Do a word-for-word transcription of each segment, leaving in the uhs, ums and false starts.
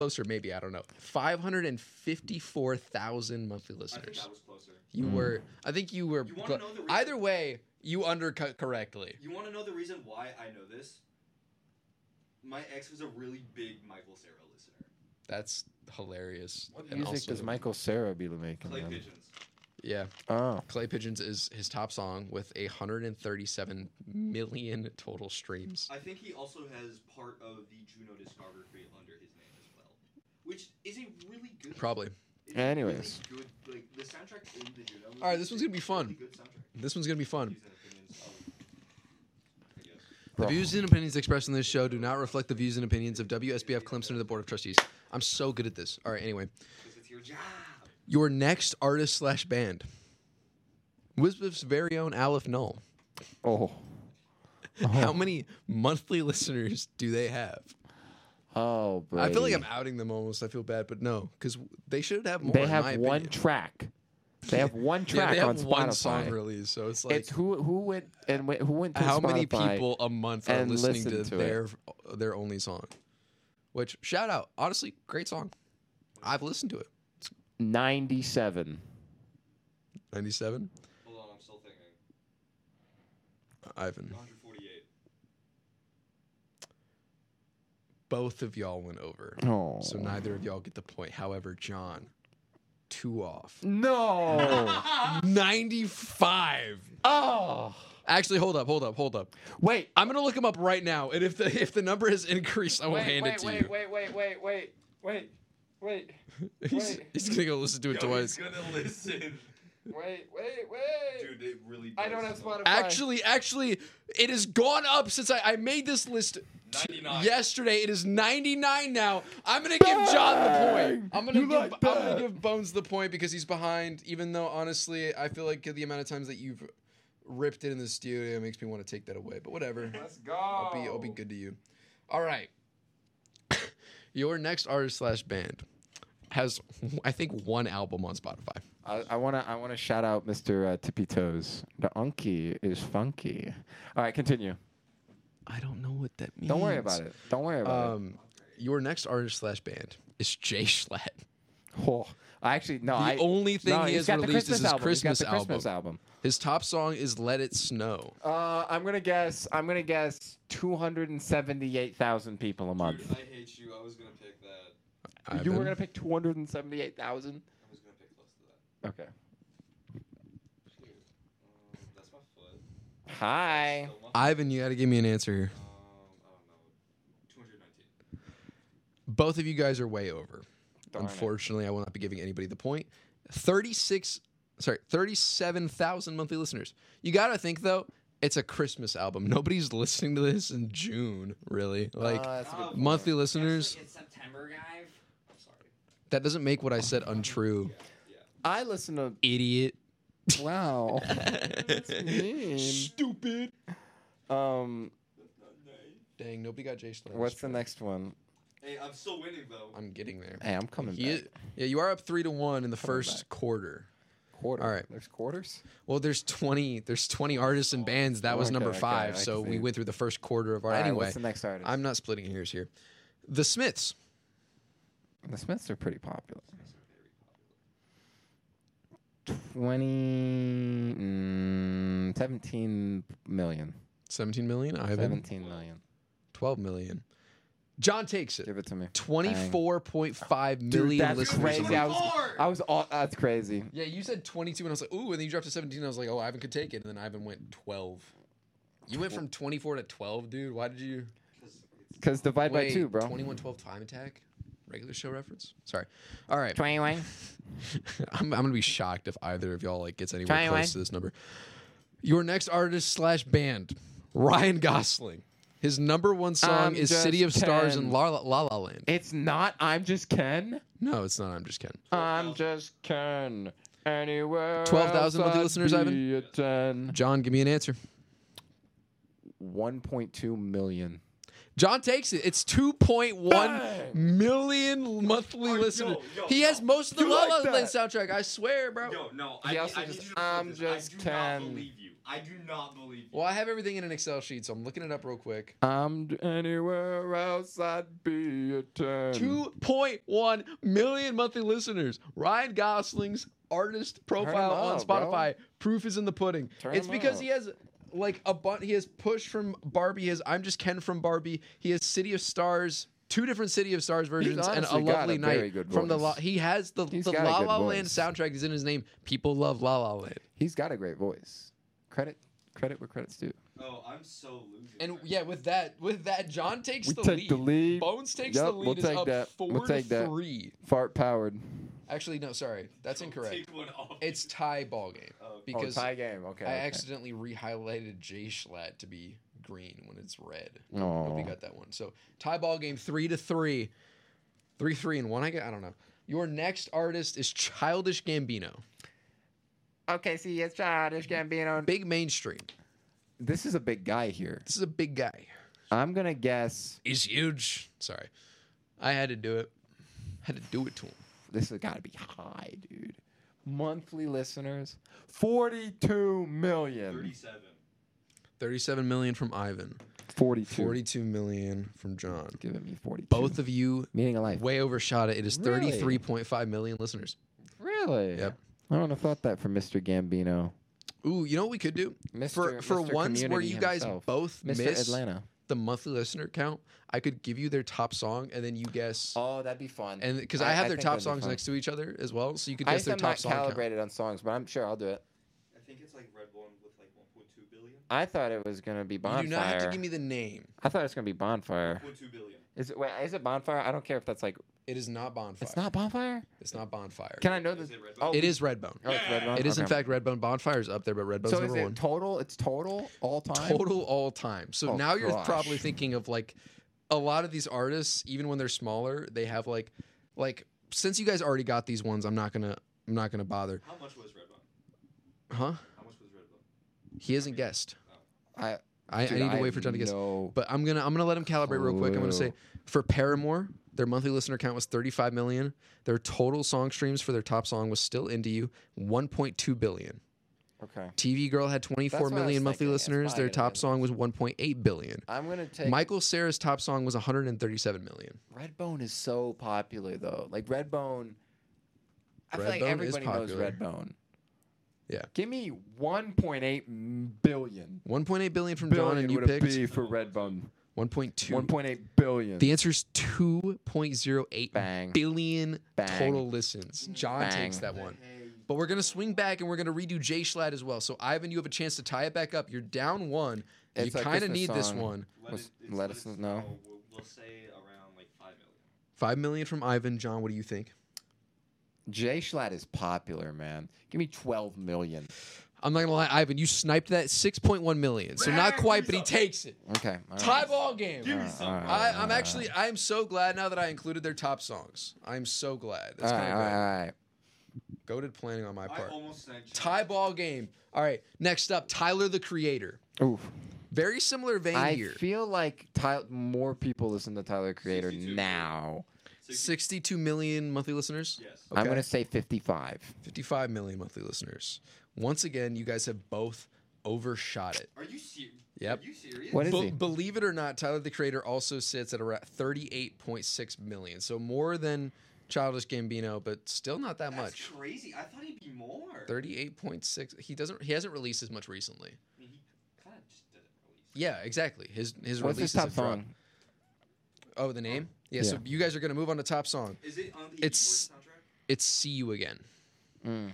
closer, maybe. I don't know. five hundred fifty-four thousand monthly listeners. I think that was closer. You mm. were. I think you were. You wanna know the reason? Either way, you undercut correctly. You want to know the reason why I know this? My ex was a really big Michael Cera listener. That's hilarious. What and music also, does Michael Cera be making? Clay then? Pigeons. Yeah. Oh. Clay Pigeons is his top song with one hundred thirty-seven million total streams. I think he also has part of the Juno discography under his name as well, which is a really good. Probably. Anyways. Really good, like, the soundtrack in the Juno. All right, this one's gonna be fun. Really good soundtrack. This one's gonna be fun. The views and opinions expressed in this show do not reflect the views and opinions of W S B F Clemson or the Board of Trustees. I'm so good at this. All right, anyway. It's your job. Your next artist slash band. Wizbif's very own Aleph Null. Oh. oh. How many monthly listeners do they have? Oh, Brady. I feel like I'm outing them almost. I feel bad, but no, because they should have more. They in have my one opinion. track. They have one track yeah, they have on Spotify. one song release, so it's like it's who who went and went, who went to how Spotify many people a month are listening to, to their it. their only song. Which shout out, honestly, great song. I've listened to it. ninety-seven. ninety-seven. Hold on, I'm still thinking. Ivan. one hundred forty-eight. Both of y'all went over, oh. so neither of y'all get the point. However, John. Two off. No. ninety-five. Oh. Actually, hold up, hold up, hold up. Wait. I'm gonna look him up right now, and if the if the number has increased, I will wait, hand wait, it to wait, you. Wait, wait, wait, wait, wait, wait, wait. he's, wait. he's gonna go listen to it Yo, twice. He's gonna listen. Wait, wait, wait. Dude, it really. I don't have Spotify. Actually, actually, it has gone up since I, I made this list ninety-nine. yesterday. It is ninety-nine now. I'm gonna give John the point. I'm gonna You give like I'm that? gonna give Bones the point because he's behind. Even though honestly, I feel like the amount of times that you've ripped it in the studio makes me want to take that away. But whatever. Let's go. I'll be I'll be good to you. All right. Your next artist slash band has I think one album on Spotify. I, I wanna I wanna shout out Mister Uh, Tippy Toes. The unky is funky. All right, continue. I don't know what that means. Don't worry about it. Don't worry about Um, your next artist slash band is Jay Schlatt. it. Oh, I actually no. The I, only thing no, he he's has got the released is his album. He's got Christmas the Christmas album. album. His top song is "Let It Snow." Uh, I'm gonna guess. I'm gonna guess two hundred and seventy-eight thousand people a month. Dude, I hate you. I was gonna pick that. You were Ivan? gonna pick two hundred and seventy-eight thousand. I was gonna pick close to that. Okay. Dude, um, that's my foot. Hi. Still my- Ivan, you got to give me an answer here. Um, I don't know. two hundred nineteen. Both of you guys are way over. Darn it. Unfortunately, I will not be giving anybody the point. thirty-six, sorry, thirty-seven thousand monthly listeners. You got to think though, it's a Christmas album. Nobody's listening to this in June, really. Like Uh, that's a good point. monthly listeners. It's September, guy. I'm sorry. That doesn't make what I said untrue. Yeah. I listen to. Idiot. Wow. That's mean. Stupid. Um, Dang, nobody got Jay Schlatt. what's the next one? Hey, I'm still winning though. I'm getting there. Hey, I'm coming He back. is- yeah, you are up three to one in the Coming first back. quarter. Quarter. All right. There's quarters. Well, there's twenty. There's twenty artists and bands. That was Okay, number okay, five. I So can we see. went through the first quarter of our. All right, Anyway, what's the next artist? I'm not splitting hairs here. The Smiths. The Smiths are pretty popular. Twenty, mm, seventeen million. seventeen million. Ivan. Seventeen million. twelve million. John takes it. Give it to me. twenty-four point five Dude, million that's listeners. crazy. I a month. was, I was all, that's crazy. Yeah, you said twenty-two, and I was like, ooh, and then you dropped to seventeen. And I was like, oh, Ivan could take it, and then Ivan went twelve. You went from twenty-four to twelve, dude. Why did you? Because divide Wait, by two, bro. twenty-one twelve Time Attack? Regular show reference? Sorry. All right. twenty-one. I'm, I'm gonna be shocked if either of y'all like gets anywhere twenty-one. close to this number. Your next artist slash band, Ryan Gosling. His number one song I'm is just "City of Stars" Ken. and La La, La La Land. It's not. I'm just Ken. No, it's not. I'm just kidding. I'm just Ken. Anywhere. twelve thousand monthly else I'd listeners, Ivan? be a ten. John, give me an answer. one point two million. John takes it. It's two point one Bang! million monthly Oh, yo, listeners. yo, he yo. has most of the You La like La Land that? soundtrack. I swear, bro. Yo, no. He I, also I need just- you to I'm flip this. just I do Ken. not believe you. I do not believe you. Well, I have everything in an Excel sheet, so I'm looking it up real quick. I'm anywhere else, I'd be a ten. two point one million monthly listeners. Ryan Gosling's artist profile on up, bro. Spotify. Proof is in the pudding. Turn it's him because up. he has like a bunch. He has Push from Barbie. He has I'm Just Ken from Barbie. He has City of Stars. Two different City of Stars versions and a honestly got lovely a very night good from the. voice. La- he has the He's the got a La good La Land voice. soundtrack is in his name. People love La La Land. He's got a great voice. Credit, credit where credit's due. Oh, I'm so losing. And right yeah, now. with that, with that, John takes We the take lead. the lead. Bones takes Yep, the lead. we'll is take up that. four We'll take to that. three. Fart powered. Actually, no, sorry, that's incorrect. Take one off. It's tie ball game Oh, okay. because oh, tie game. Okay. I okay. accidentally re-highlighted J Schlatt to be green when it's red. Oh. Nobody got that one. So tie ball game three to three, three three and one. I get. I don't know. Your next artist is Childish Gambino. Okay, see, it's Childish Gambino. Big mainstream. This is a big guy here. This is a big guy. I'm gonna guess He's huge. Sorry, I had to do it. Had to do it to him. this has got to be high, dude. Monthly listeners, forty-two million. thirty-seven. thirty-seven million from Ivan. forty-two. forty-two million from John. Giving me forty-two. Both of you meaning a life. way overshot it. It is Really? thirty-three point five million listeners. Really? Yep. I wouldn't have thought that from Mister Gambino. Ooh, you know what we could do? Mister For for Mister ones where Community you guys himself. both Mister miss Atlanta. the monthly listener count, I could give you their top song and then you guess. Oh, that'd be fun. and because I, have their think top that'd be songs fun. next to each other as well, so you could I guess guess their I'm top not song count. calibrated on songs, but I'm sure I'll do it. I think it's like Redbone with like one point two billion. I thought it was gonna be You Bonfire. do not have to give me the name. I thought it was gonna be Bonfire. one point two billion. Is it? Wait, is it Bonfire? I don't care if that's like. It is not Bonfire. It's not Bonfire. It's not Bonfire. Can I know Is this? it Redbone? Oh, It is Redbone. Oh, it's Redbone. It is in Okay. fact Redbone. Bonfire is up there, but Redbone's So is number it one. total? It's total all time. Total all time. So Oh, now you're gosh. probably thinking of like a lot of these artists, even when they're smaller, they have like like since you guys already got these ones, I'm not gonna I'm not gonna bother. How much was Redbone? Huh? How much was Redbone? He hasn't guessed. I. I, dude, I need to have wait for John to guess. no- But I'm gonna I'm gonna let him calibrate real quick. I'm gonna say clue. for Paramore, their monthly listener count was thirty-five million. Their total song streams for their top song was Still Into You, one point two billion. Okay. T V Girl had twenty-four That's what I million was monthly thinking. It's listeners. Their probably gonna top be- song was one point eight billion. I'm gonna take. Michael Cera's top song was one hundred thirty-seven million. Redbone is so popular though. Like Redbone. I feel like Redbone is everybody knows popular. Redbone. Yeah. Give me one point eight billion. one point eight billion from John, Billion and you would it picked be for Redbone. one point two. one point eight billion. The answer is two point zero eight Bang. billion Bang. total listens. John Bang. takes that one. But we're going to swing back and we're going to redo Jay Schlatt as well. So, Ivan, you have a chance to tie it back up. You're down one. It's you a kind of Christmas need this song. one. Let, Let's- it, it's- let us know. We'll, we'll say around like five million. Five million from Ivan. John, what do you think? Jay Schlatt is popular, man. Give me twelve million. I'm not going to lie, Ivan, you sniped that six point one million. So, not quite, but he takes it. Okay. all Tie right. ball game. Give me Uh, some. all right. I, I'm actually, I'm so glad now that I included their top songs. I'm so glad. That's All kind right, of all great. right, all right. Goated planning on my I part. almost said Tie ball game. All right. Next up, Tyler the Creator. Oof. Very similar vein I here. feel like Ty- more people listen to Tyler Creator sixty-two. now. sixty-two million monthly listeners. Yes. I'm Okay. gonna say fifty-five. fifty-five million monthly listeners. Once again, you guys have both overshot it. Are you serious? Yep. Are you serious? What is Be- he? believe it or not, Tyler the Creator also sits at around thirty-eight point six million. So more than Childish Gambino, but still not that That's much. crazy. I thought he'd be more. thirty-eight point six. He doesn't. He hasn't released as much recently. I mean, he kind of just didn't release. Yeah, exactly. His his What's releases his top have dropped. song? Oh, the name? Yeah, So Yeah. you guys are gonna move on to top song. Is it on the It's- Esports soundtrack? It's "See You Again." Mm.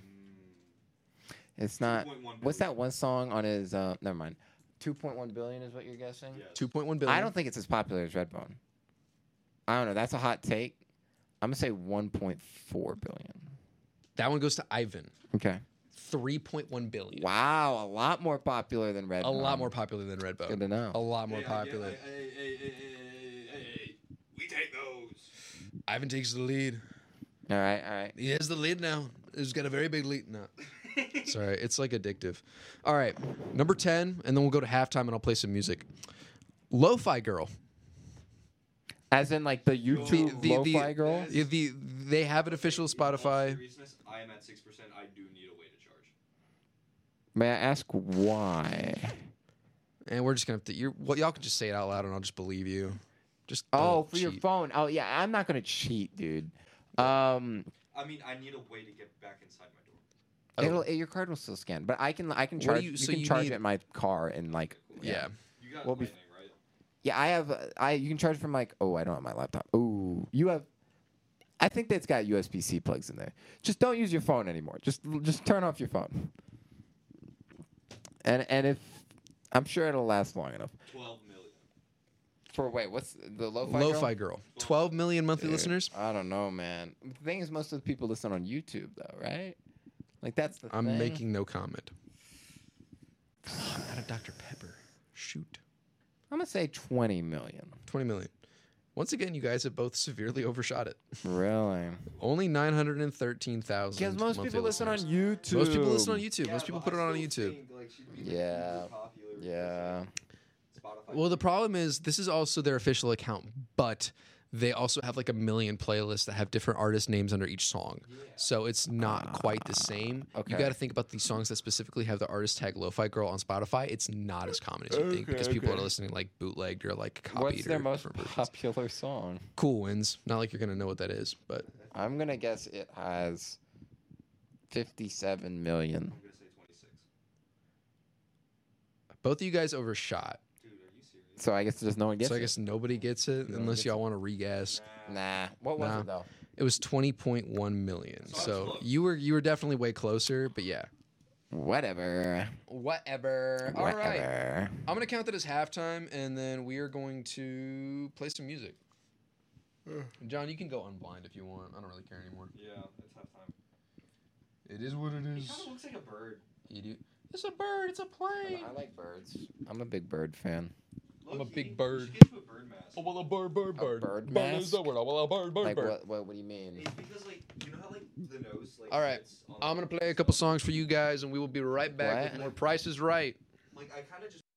It's not. two point one What's that billion. one song on his? Uh, never mind. two point one billion is what you're guessing. Yes. Two point one billion. I don't think it's as popular as Redbone. I don't know. That's a hot take. I'm gonna say one point four billion. That one goes to Ivan. Okay. three point one billion. Wow, a lot more popular than Redbone. A lot more popular than Redbone. Good to know. A lot more Hey, I get- popular. Hey, hey, hey, hey, hey, hey, hey, we take those. Ivan takes the lead. All right, all right. He has the lead now. He's got a very big lead. No. Sorry, it's like addictive. All right, number ten, and then we'll go to halftime and I'll play some music. Lo-Fi Girl. As in, like the YouTube The- the- the- lo-fi girl. Yes. Yeah, the, they have an official In all Spotify. seriousness, I am at six percent. I do need a way to charge. May I ask why? And we're just gonna have to. You're, well, y'all can just say it out loud, and I'll just believe you. Just Oh, don't for your cheat. phone. Oh, yeah. I'm not gonna cheat, dude. Um, I mean, I need a way to get back inside my door. Oh. it'll, it- your card will still scan, but I can I can What do charge. you- You, so can you charge need- it in my car and like. Yeah. You got Well, bef- lightning, right? Yeah, I have. uh, I you can charge from like. Oh, I don't have my laptop. Ooh, you have. I think that's got U S B C plugs in there. Just don't use your phone anymore. Just just turn off your phone. And and if I'm sure it'll last long enough. Twelve million. For wait, what's the lo-fi? Lo-fi girl? girl. twelve million monthly Dude, listeners. I don't know, man. The thing is, most of the people listen on YouTube, though, right? Like that's the I'm thing. making no comment. I'm out of Doctor Pepper. Shoot. I'm gonna say twenty million. twenty million. Once again, you guys have both severely overshot it. Really? Only nine hundred thirteen thousand. Because most people listen on YouTube. Most people listen on YouTube. Yeah, Most people but put it I on still YouTube. think, like, she'd be, like, Yeah. super popular because, Yeah. like, Spotify. Well, the problem is this is also their official account, but they also have like a million playlists that have different artist names under each song. So it's not quite the same. okay. You got to think about these songs that specifically have the artist tag Lo-Fi Girl on Spotify. It's not as common as you think Okay, because people okay. are listening like bootlegged or like copied. What's their or most different versions. popular song? Cool Wins. Not like you're gonna know what that is, but I'm gonna guess it has fifty-seven million. I'm gonna say twenty-six. both of you guys overshot. Dude, are you serious? So I guess just no one gets so I it. guess nobody gets it No one unless gets y'all want to re-guess. Nah. What was Nah. it though? It was twenty point one million. So I was So close. you were you were definitely way closer, but yeah. Whatever. Whatever. All right. Whatever. I'm gonna count that as halftime, and then we are going to play some music. John, you can go unblind if you want. I don't really care anymore. Yeah, it's halftime. It is what it He is. kind of looks like a bird. You do. It's a bird. It's a plane. I like birds. I'm a big bird fan. I'm a Low-key, big you bird. should get you a bird mask. Oh, well, a bird, bird, A bird. bird Bird is mask? the word. Oh, well, a bird, bird, Like bird. what? What? What do you mean? It's because, like, you know how, like, the nose, like, All right. sits on I'm the- gonna play a couple songs for you guys, and we will be right back What? with more Price is Right. Like, I kind of just